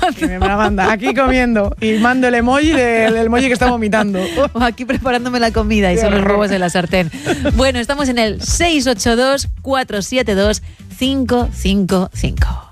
Que me la manda aquí comiendo y mando el emoji del emoji que está vomitando. O aquí preparándome la comida y son los huevos de la sartén. Bueno, estamos en el 682 472 555.